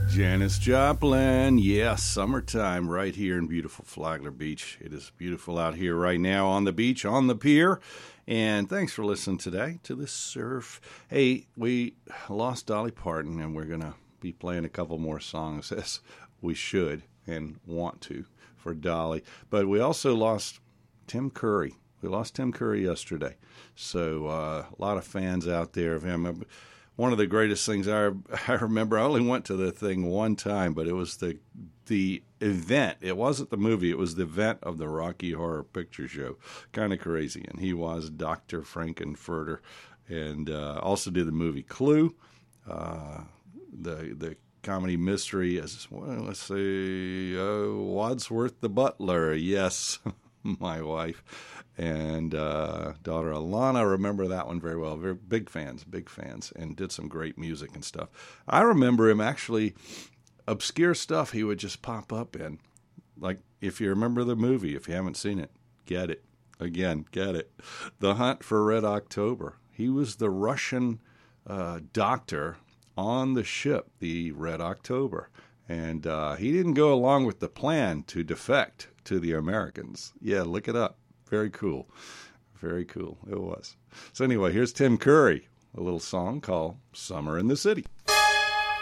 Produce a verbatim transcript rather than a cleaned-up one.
Janis Joplin, yes, summertime right here in beautiful Flagler Beach. It is beautiful out here right now on the beach, on the pier. And thanks for listening today to the surf. Hey, we lost Dolly Parton, and we're going to be playing a couple more songs as we should and want to for Dolly. But we also lost Tim Curry. We lost Tim Curry yesterday. So uh, a lot of fans out there of him. One of the greatest things I, I remember, I only went to the thing one time, but it was the the event. It wasn't the movie. It was the event of the Rocky Horror Picture Show. Kind of crazy. And he was Doctor Frankenfurter, and uh, also did the movie Clue, uh, the the comedy mystery. As well, let's see, uh, Wadsworth the Butler. Yes, my wife. And uh, daughter Alana, remember that one very well. Very big fans, big fans, and did some great music and stuff. I remember him actually, obscure stuff he would just pop up in. Like, if you remember the movie, if you haven't seen it, get it. Again, get it. The Hunt for Red October. He was the Russian uh, doctor on the ship, the Red October. And uh, he didn't go along with the plan to defect to the Americans. Yeah, look it up. Very cool. Very cool. It was. So anyway, here's Tim Curry, a little song called Summer in the City.